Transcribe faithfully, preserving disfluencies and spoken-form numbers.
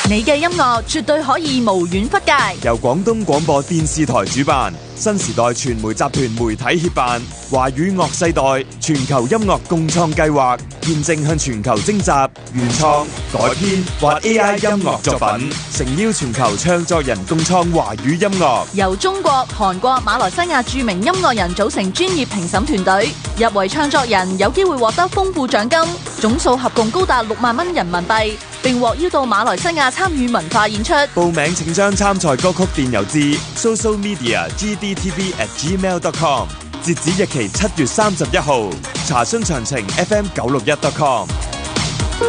你嘅音樂絕對可以無遠弗屆。 由廣東廣播電視台主辦，新時代傳媒集團媒體協辦，華語樂世代全球音樂共創計劃，現正向全球徵集原創、改編或 A I 音樂作品，誠邀全球唱作人共創華語音樂。 由中國、韓國、馬來西亞著名音樂人組成專業評審團隊，入圍唱作人有機會獲得豐富獎金，總數合共高達六萬蚊人民幣，並獲邀到馬來西亞參與文化演出。 報名請將參賽歌曲電郵至 social media g d t v at gmail dot com， 截止日期七月三十一號。查詢詳情 f m 九六一 dot com。